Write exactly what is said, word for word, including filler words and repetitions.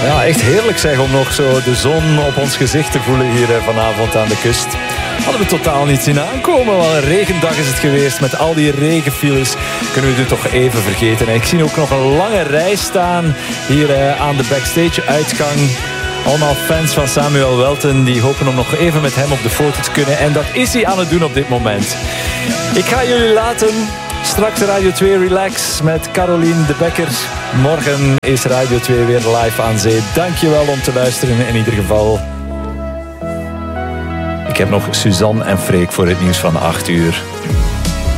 Ja, echt heerlijk zeg om nog zo de zon op ons gezicht te voelen hier vanavond aan de kust. Hadden we totaal niet zien aankomen. Wat een regendag is het geweest met al die regenfiles. Kunnen we het toch even vergeten. En ik zie ook nog een lange rij staan hier uh, aan de backstage-uitgang. Allemaal fans van Samuel Welten die hopen om nog even met hem op de foto te kunnen. En dat is hij aan het doen op dit moment. Ik ga jullie laten. Straks Radio twee Relax met Caroline de Bekker. Morgen is Radio twee weer live aan zee. Dankjewel om te luisteren in ieder geval. Ik heb nog Suzanne en Freek voor het nieuws van acht uur.